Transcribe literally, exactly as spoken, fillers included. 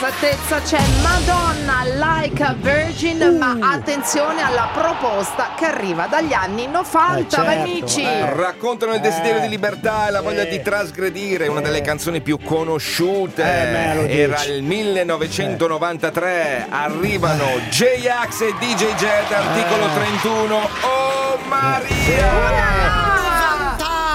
nell'esattezza c'è Madonna Like a Virgin, uh. ma attenzione alla proposta che arriva dagli anni novanta, eh, certo, amici. Eh. Raccontano il desiderio eh. di libertà e la voglia eh. di trasgredire, una delle canzoni più conosciute. Eh, Era il millenovecentonovantatré, arrivano J-Ax e D J Jet, articolo trentuno. Oh Maria!